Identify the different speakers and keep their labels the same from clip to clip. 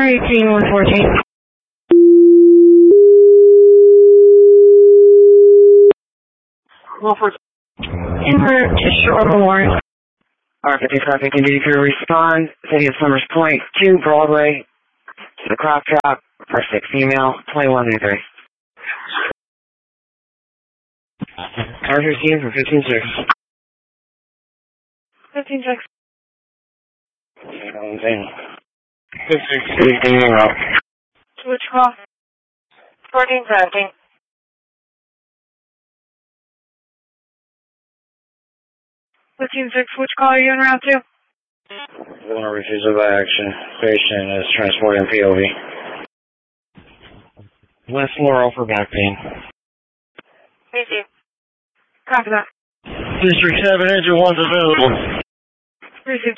Speaker 1: R18, 114.
Speaker 2: Wilford.
Speaker 1: Input to short of a warrant.
Speaker 2: R55, continue to respond. City of Summers Point, 2 Broadway, to the crop trap, for 6 female, 2193. R15 for 15-6.
Speaker 1: 15-6.
Speaker 2: 15 out.
Speaker 1: Switch call. 14-17. Switch call, are you en route to?
Speaker 2: One refusal by action. Patient is transporting POV. West Laurel for back pain.
Speaker 1: Easy. Copy that.
Speaker 2: District 7, engine 1's available.
Speaker 1: Received.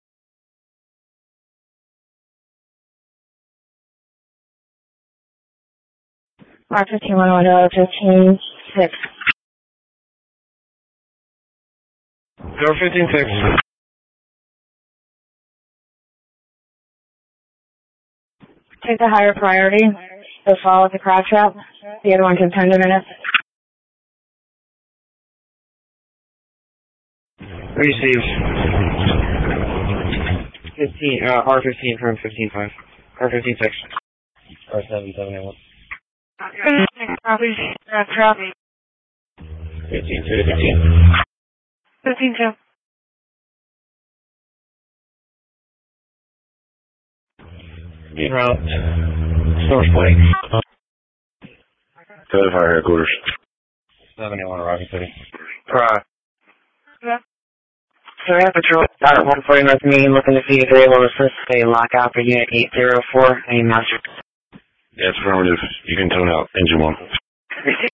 Speaker 1: R15, 110, 15-6.
Speaker 2: Go 15-6.
Speaker 1: Take the higher priority. So follow the crowd trap. The other one can 10 minutes.
Speaker 2: Received. 15, R15 from 15-5. R15-6. R7-7-1.
Speaker 1: Copy. Trap.
Speaker 2: 15-2.
Speaker 1: 15-2.
Speaker 2: En route. Source Point. Go to fire headquarters. 71 Rocky City. Right.
Speaker 1: Yeah.
Speaker 2: Surveyor Patrol, Dart 140 North Main, looking to see if they're able to assist a lockout for Unit 804. Any master?
Speaker 3: Yes, affirmative. You can tone out engine 1.